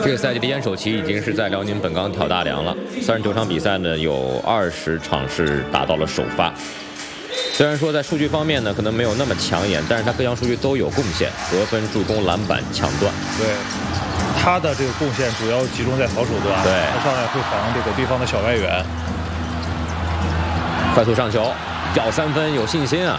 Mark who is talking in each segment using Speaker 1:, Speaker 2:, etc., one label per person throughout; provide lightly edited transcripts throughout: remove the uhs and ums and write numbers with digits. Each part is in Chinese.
Speaker 1: 这个赛季的烟手旗已经是在辽宁本钢挑大梁了。39场比赛呢，有20场是打到了首发。虽然说在数据方面呢，可能没有那么抢眼，但是他各项数据都有贡献，得分、助攻、篮板、抢断。
Speaker 2: 对，他的这个贡献主要集中在防守端。
Speaker 1: 对，
Speaker 2: 他上来会防这个对方的小外援。
Speaker 1: 快速上球，要3分，有信心啊！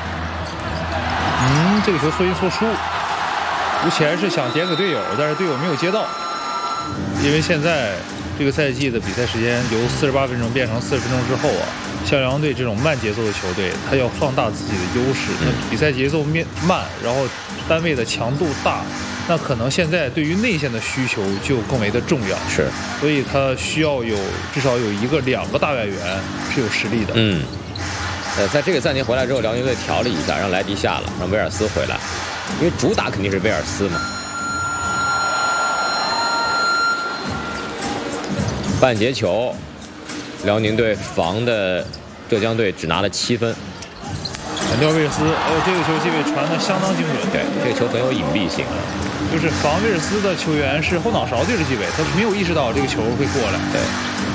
Speaker 2: 这个球错进错出。吴前是想点给队友，但是队友没有接到，因为现在这个赛季的比赛时间由48分钟变成40分钟之后啊，像辽宁队这种慢节奏的球队，他要放大自己的优势。那比赛节奏慢，然后单位的强度大，那可能现在对于内线的需求就更为的重要。
Speaker 1: 是，
Speaker 2: 所以他需要至少有2个大外援是有实力的。
Speaker 1: 在这个暂停回来之后，辽宁队调了一下，让莱迪下了，让威尔斯回来，因为主打肯定是威尔斯嘛。半截球，辽宁队防的浙江队只拿了7分。
Speaker 2: 反掉威尔斯，这个球机会传的相当精准。
Speaker 1: 对，这个球很有隐蔽性。
Speaker 2: 就是防威尔斯的球员是后脑勺对着机尾，他没有意识到这个球会过来。
Speaker 1: 对。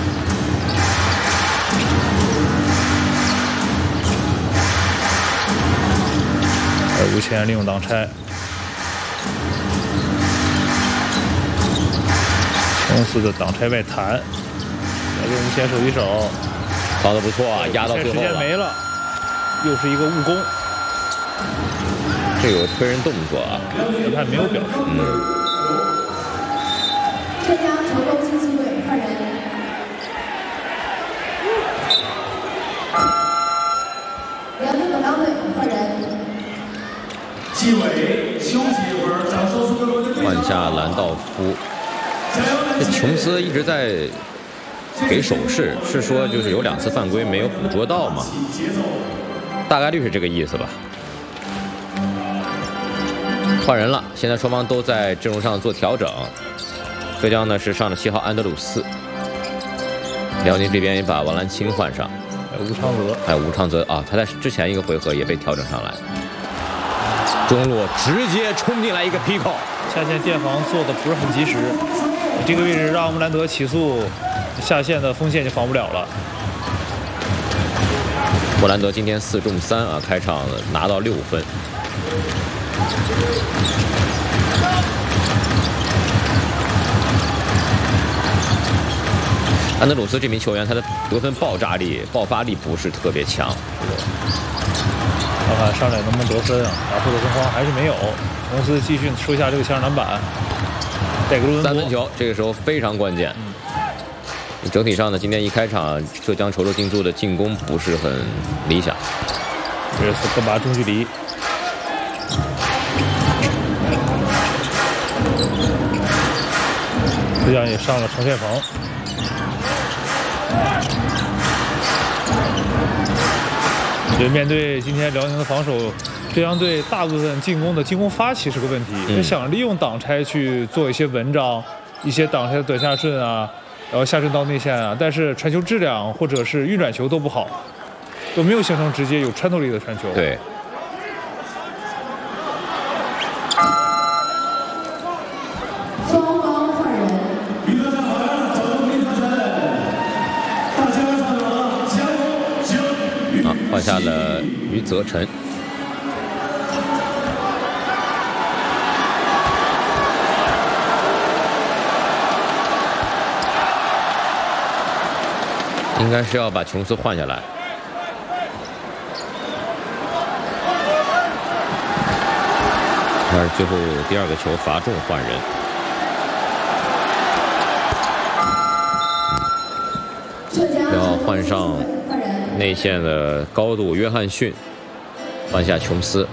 Speaker 2: 吴前利用挡拆，琼斯的挡拆外弹，来个吴前手一手，
Speaker 1: 防得不错啊，压到最后了。
Speaker 2: 时间没了，又是一个误攻。
Speaker 1: 这有推人动作啊，
Speaker 2: 裁判没有表示。
Speaker 3: 浙江成功新机会换人。辽宁本钢队换人。
Speaker 4: 纪委休息一会儿，掌声送给我们的队长。
Speaker 1: 换下兰道夫。这琼斯一直在给手势，是说就是有2次犯规没有捕捉到吗？大概率是这个意思吧。换人了，现在双方都在阵容上做调整。浙江呢是上了7号安德鲁斯，辽宁这边也把王兰青换上，
Speaker 2: 吴昌泽，
Speaker 1: 还有吴昌泽啊，他在之前一个回合也被调整上来。中路直接冲进来一个劈扣，
Speaker 2: 下线垫防做的不是很及时，这个位置让穆兰德起速，下线的锋线就防不了了。
Speaker 1: 穆兰德今天4中3啊，开场拿到6分。安德鲁斯这名球员，他的得分爆发力不是特别强。
Speaker 2: 看看上来能不能得分啊？打破得分荒还是没有。公司继续收下这个前场篮板，带个
Speaker 1: 3分球，这个时候非常关键。整体上呢，今天一开场，浙江稠州金都的进攻不是很理想。
Speaker 2: 这是戈拔中距离。浙江也上了程宪鹏。所以面对今天辽宁的防守，浙江队大部分进攻发起是个问题。他想利用挡拆去做一些文章，一些挡拆的短下顺啊，然后下顺到内线啊，但是传球质量或者是运转球都不好，都没有形成直接有穿透力的传球。
Speaker 1: 对。
Speaker 3: 双方换人。
Speaker 4: 余德站好像找到比赛赛，大家上场了，前锋行。
Speaker 1: 换下了余泽辰。应该是要把琼斯换下来。但是最后第2个球罚中换人。要换上内线的高度约翰逊，换下琼斯。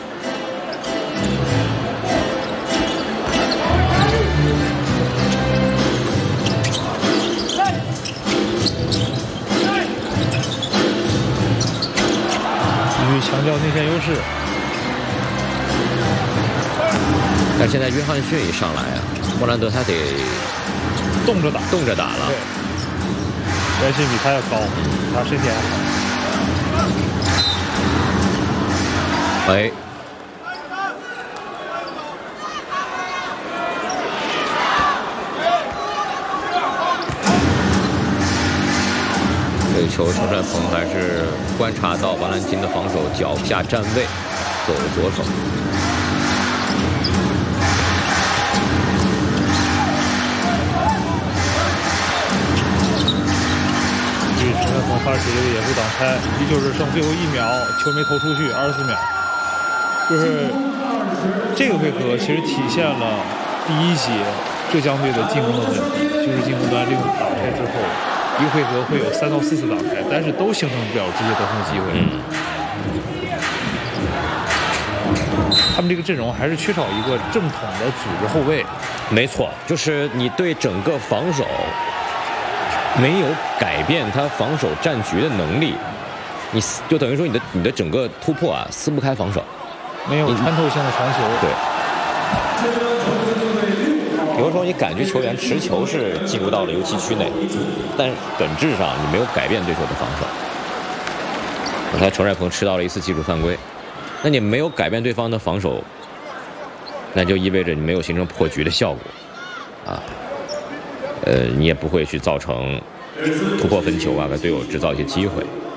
Speaker 2: 强调内线优势，
Speaker 1: 但现在约翰逊一上来啊，莫兰德他得
Speaker 2: 动着打
Speaker 1: 了。
Speaker 2: 对，约翰逊比他要高，他身体还好。
Speaker 1: 哎， 鹏还是观察到王兰金的防守脚下站位，走了左手。
Speaker 2: 陈凯鹏发起这个野术挡拆，依旧是剩最后1秒，球没投出去，24秒。就是这个回合其实体现了第一节浙江队的进攻的问题，就是进攻端利用挡拆之后，一个回合会有3到4次挡拆，但是都形成不了直接得分的机会。他们这个阵容还是缺少一个正统的组织后卫。
Speaker 1: 没错，就是你对整个防守没有改变他防守战局的能力，你就等于说你的整个突破啊撕不开防守，
Speaker 2: 没有穿透性的传球。
Speaker 1: 对，比如说你感觉球员持球是进入到了油漆区内，但本质上你没有改变对手的防守。刚才陈帅鹏吃到了一次技术犯规，那你没有改变对方的防守，那就意味着你没有形成破局的效果啊。你也不会去造成突破分球啊，给队友制造一些机会。